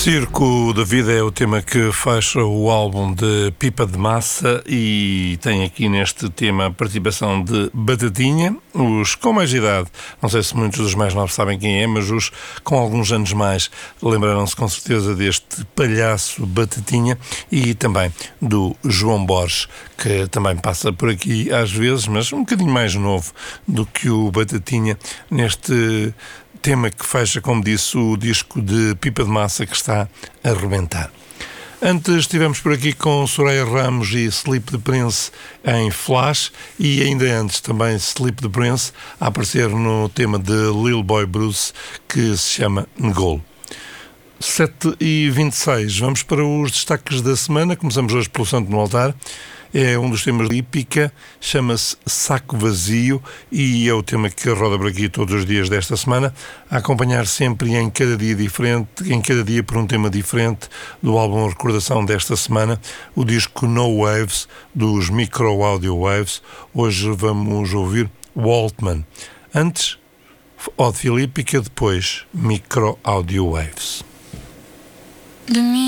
Circo da Vida é o tema que fecha o álbum de Pipa de Massa e tem aqui neste tema a participação de Batatinha. Os com mais idade, não sei se muitos dos mais novos sabem quem é, mas os com alguns anos mais lembraram-se com certeza deste palhaço Batatinha e também do João Borges, que também passa por aqui às vezes, mas um bocadinho mais novo do que o Batatinha neste tema que fecha, como disse, o disco de Pipa de Massa que está a arrebentar. Antes estivemos por aqui com Soraya Ramos e Sleep the Prince em Flash e ainda antes também Sleep the Prince a aparecer no tema de Lil Boy Bruce que se chama Ngol. 7h26, vamos para os destaques da semana. Começamos hoje pelo Santo no Altar. É um dos temas de Hípica, chama-se Saco Vazio e é o tema que roda por aqui todos os dias desta semana, a acompanhar sempre em cada dia diferente, em cada dia por um tema diferente do álbum Recordação desta semana, o disco No Waves, dos Micro Audio Waves. Hoje vamos ouvir Waltman. Antes, Odd Hípica, depois Micro Audio Waves.